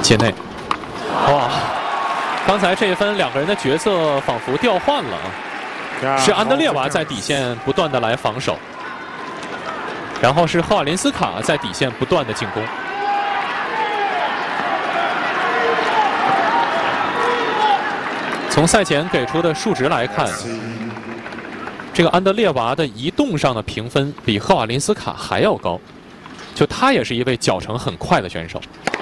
界内。哇，刚才这一分两个人的角色仿佛调换了啊，是安德烈娃在底线不断的来防守，然后是赫瓦林斯卡在底线不断的进攻。从赛前给出的数值来看，这个安德烈娃的移动上的评分比赫瓦林斯卡还要高，就他也是一位脚程很快的选手。